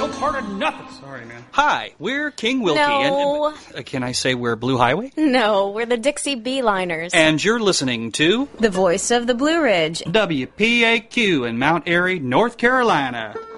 a part of nothing. Sorry, man. Hi, we're King Wilkie. No. And can I say we're Blue Highway? No, we're the Dixie Beeliners. And you're listening to The Voice of the Blue Ridge. WPAQ in Mount Airy, North Carolina.